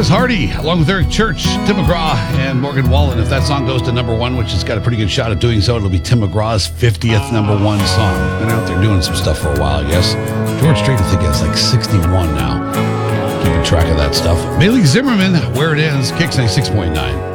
Des Hardy, along with Eric Church, Tim McGraw, and Morgan Wallen. If that song goes to number one, which has got a pretty good shot at doing so, it'll be Tim McGraw's 50th number one song. Been out there doing some stuff for a while, I guess. George Strait, I think, is like 61 now. Keeping track of that stuff. Bailey Zimmerman, Where It Ends, Kicks 96.9.